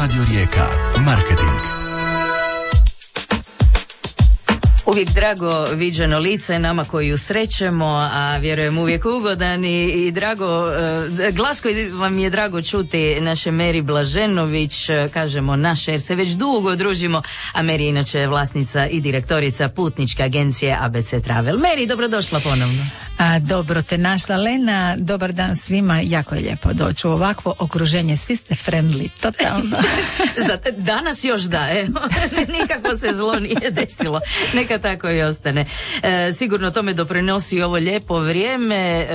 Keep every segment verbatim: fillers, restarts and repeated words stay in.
Radio Rijeka. Marketing. Uvijek drago viđeno lice nama koji ju srećemo, a vjerujem uvijek ugodan i, i drago, e, glas koji vam je drago čuti, naše Meri Blaženović, kažemo naše jer se već dugo družimo, a Meri inače je vlasnica i direktorica putničke agencije A B C Travel. Meri, dobrodošla ponovno. A, dobro te našla, Lena, dobar dan svima, jako je lijepo doći u ovakvo okruženje, svi ste friendly, totalno. Za, danas još da, evo, nikako se zlo nije desilo, neka tako i ostane. E, sigurno tome doprinosi ovo lijepo vrijeme, e,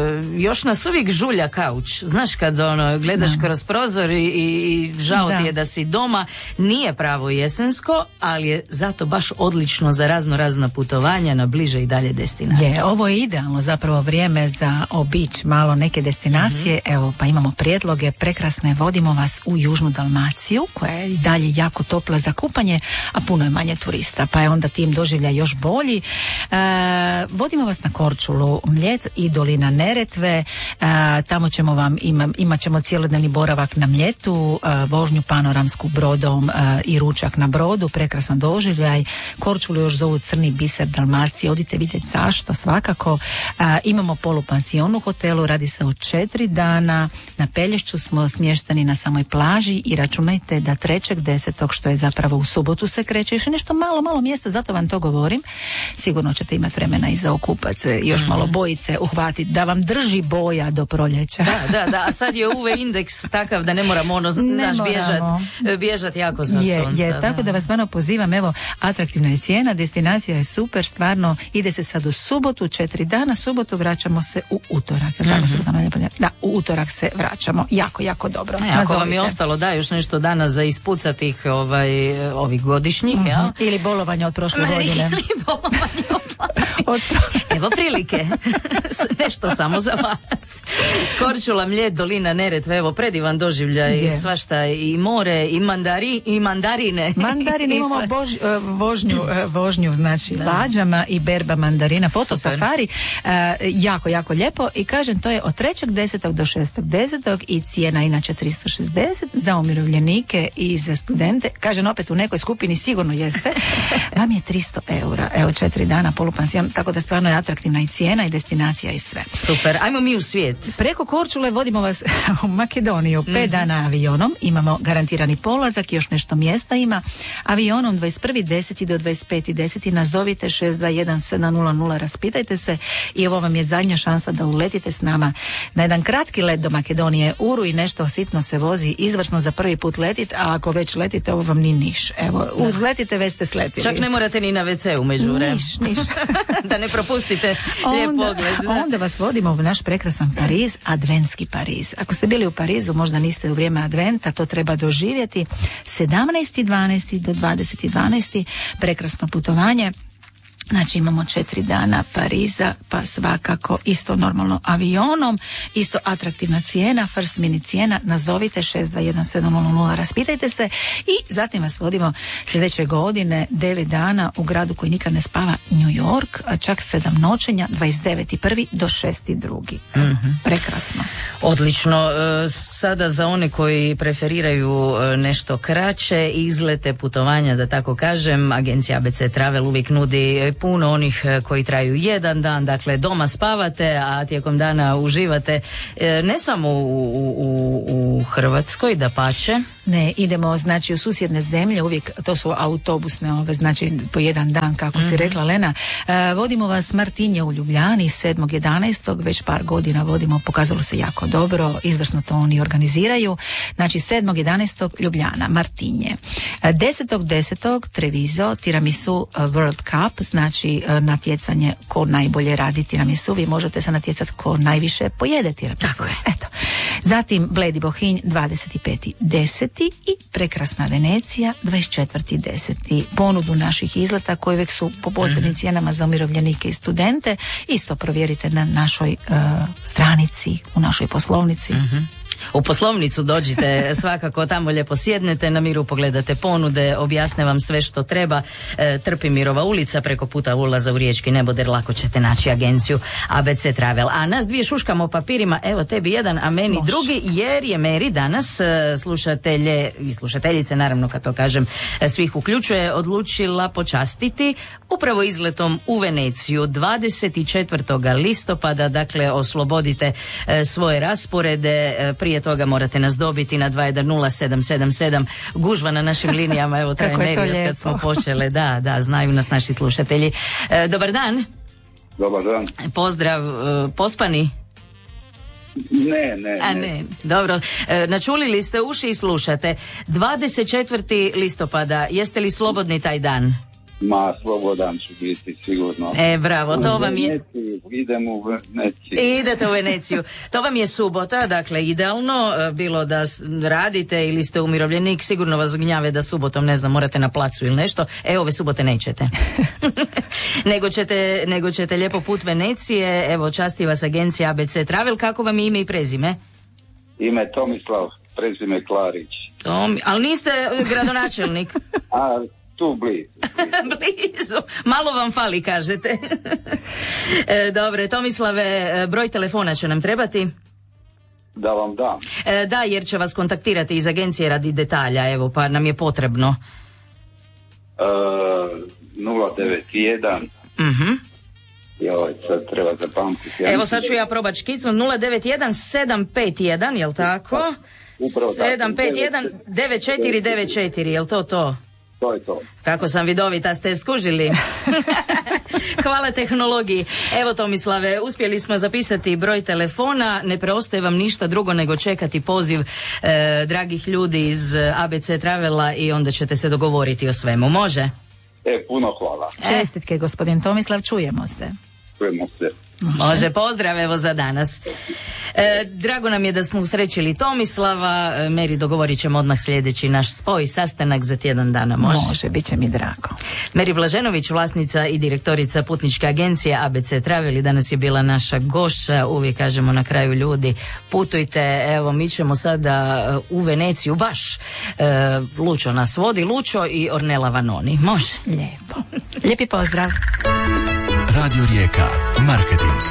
još nas uvijek žulja kauč, znaš kad ono, gledaš Znam. kroz prozor i, i žao da. ti je da si doma, nije pravo jesensko, ali je zato baš odlično za razno razna putovanja na bliže i dalje destinacije. Je, ovo je idealno zapravo vrijeme za obići malo neke destinacije, mm-hmm. evo pa imamo prijedloge prekrasne, vodimo vas u Južnu Dalmaciju koja je i dalje jako topla za kupanje, a puno je manje turista, pa je onda tim doživlja još bolji. E, vodimo vas na Korčulu, Mljet i dolina Neretve, e, tamo ćemo vam, ima, imat ćemo cijelodnevni boravak na Mljetu, e, vožnju panoramsku brodom e, i ručak na brodu, prekrasan doživljaj. Korčulu još zovu crni biser Dalmacije, odite vidjeti zašto, svakako. E, imamo polupansion u hotelu, radi se o četiri dana, na Pelješću smo smješteni na samoj plaži i računajte da trećeg desetog, što je zapravo u subotu, se kreće još nešto malo, malo mjesta, zato vam to govorim. Sigurno ćete imati vremena i za okupac, još malo bojice uhvatiti, da vam drži boja do proljeća. Da, da, da, a sad je U V indeks takav da ne moramo ono, znaš, bježat, bježat jako za je, sunca. Je, tako da. da vas stvarno pozivam, evo, atraktivna je cijena, destinacija je super, stvarno, ide se sad u subotu, četiri dana, subotu vraćamo se u utorak. Mm-hmm. Tako se da, u utorak se vraćamo, jako, jako dobro. Ne, ako vam je ostalo, da, još nešto dana za ispucat ih ovaj, ovih godišnjih, mm-hmm. ja? Ili bolovanja od prošle godine. Ili bolovanja od Evo prilike. Nešto samo za vas. Korčula, Mljet, dolina Neretve, evo predivan doživljaj, je. Svašta i more, i, mandari, i mandarine. Mandarine, imamo bož, vožnju, vožnju, znači da. lađama i berba mandarina, fotosafari, uh, jako, jako lijepo i kažem, to je od trećeg desetog do šestog desetog i cijena inače tristo šezdeset za umirovljenike i za studente, kažem opet u nekoj skupini sigurno jeste, vam je tristo eura, evo četiri dana polupansion, tako da stvarno je atraktivna i cijena i destinacija i sve. Super, ajmo mi u svijet. Preko Korčule vodimo vas u Makedoniju, pet mm-hmm. dana avionom, imamo garantirani polazak, još nešto mjesta ima, avionom dvadeset prvi deseti do dvadeset peti deseti nazovite šest dva jedan sedam nula nula, raspitajte se i ovo vam je zadnja šansa da uletite s nama na jedan kratki let do Makedonije, uru i nešto sitno se vozi, izvrsno za prvi put letit, a ako već letite, ovo vam ni niš. Evo, uzletite, već ste sletili. Čak ne morate ni na ve ce u međuvremenu. Niš, niš. Da ne propustite lijep pogled. Da. Onda vas vodimo u naš prekrasan Pariz, adventski Pariz. Ako ste bili u Parizu, možda niste u vrijeme adventa, to treba doživjeti. sedamnaesti dvanaesti do dvadeseti dvanaesti prekrasno putovanje. Znači imamo četiri dana Pariza, pa svakako isto normalno avionom, isto atraktivna cijena, first mini cijena, nazovite šest dva jedan sedam nula nula, raspitajte se i zatim vas vodimo sljedeće godine devet dana u gradu koji nikad ne spava, New York, a čak sedam noćenja, dvadeset deveti prvi do šesti drugi. Mm-hmm. Prekrasno. Odlično. Sada za one koji preferiraju nešto kraće izlete, putovanja, da tako kažem, agencija A B C Travel uvijek nudi puno onih koji traju jedan dan, dakle doma spavate, a tijekom dana uživate ne samo u, u, u Hrvatskoj, dapače. Ne, idemo znači u susjedne zemlje, uvijek to su autobusne ove, znači po jedan dan, kako mm-hmm. si rekla Lena. E, vodimo vas Martinje u Ljubljani sedmog jedanaestog, već par godina vodimo, pokazalo se jako dobro, izvrsno to oni organiziraju. Znači sedmog jedanaestog Ljubljana, Martinje. desetog desetog Treviso, Tiramisu World Cup, znači natjecanje ko najbolje radi tiramisu, vi možete se natjecati ko najviše pojede tiramisu. Tako je. Eto. Zatim Bledi Bohinj dvadeset peti deseti i prekrasna Venecija dvadeset četvrti deseti. Ponudu naših izleta koji uvijek su po posebnim cijenama za umirovljenike i studente, isto provjerite na našoj uh, stranici, u našoj poslovnici. Mm-hmm. U poslovnicu dođite, svakako tamo lijepo sjednete, na miru pogledate ponude, objasne vam sve što treba. E, Trpimirova ulica, preko puta ulaza u Riječki neboder, lako ćete naći agenciju A B C Travel. A nas dvije šuškamo papirima, evo tebi jedan, a meni Može. drugi, jer je Meri danas, e, slušatelje i slušateljice, naravno kad to kažem, e, svih uključuje, odlučila počastiti upravo izletom u Veneciju dvadeset četvrtog listopada, dakle oslobodite e, svoje rasporede, e, prije toga morate nas dobiti na dva jedan nula sedam sedam sedam, gužva na našim linijama, evo traje Meri kad smo počele, da, da, znaju nas naši slušatelji. E, dobar dan. Dobar dan. Pozdrav, e, pospani? Ne, ne, A ne. ne, dobro. E, načulili ste uši i slušate. dvadeset četvrtog listopada, jeste li slobodni taj dan? Ma, slobodan ću biti, sigurno. E, bravo, to vam je... Veneciju, idem u Veneciju. Idete u Veneciju. To vam je subota, dakle, idealno, e, bilo da s- radite ili ste umirovljenik, sigurno vas gnjave da subotom, ne znam, morate na placu ili nešto. E, ove subote nećete. nego, ćete, nego ćete lijepo put Venecije, evo, časti vas agencija A B C Travel, kako vam je ime i prezime? Ime Tomislav, prezime Klarić. Tom, ali niste gradonačelnik. A, tu blizu. Blizu. Malo vam fali, kažete. e, dobre, Tomislave, e, broj telefona će nam trebati. Da vam dam. E, da, jer će vas kontaktirati iz agencije radi detalja, evo, pa nam je potrebno. E, nula devet jedan. Mhm. Joj, sad treba zapamtiti. Evo sad ću ja probat škicu. nula devet jedan sedam pet jedan, jel tako? Upravo tako. sedam pet jedan devet četiri devet četiri, jel to to? To je to. Kako sam vidovita, ste skužili. Hvala tehnologiji. Evo Tomislave, uspjeli smo zapisati broj telefona, ne preostaje vam ništa drugo nego čekati poziv e, dragih ljudi iz A B C Travela i onda ćete se dogovoriti o svemu. Može? E, puno hvala. Čestitke, gospodin Tomislav, čujemo se. Čujemo se. Može, pozdrav evo za danas. E, drago nam je da smo usrećili Tomislava. E, Meri, dogovorit ćemo odmah sljedeći naš spoj, sastanak za tjedan dana. Može? Može, bit će mi drago. Meri Blaženović, vlasnica i direktorica putničke agencije A B C Travel, i danas je bila naša gošća. Uvijek kažemo na kraju, ljudi, putujte, evo mi ćemo sada u Veneciju baš. E, Lučo nas vodi, Lučo i Ornella Vanoni. Može? Lijepo. Lijepi pozdrav. Radio Rijeka. Marketing.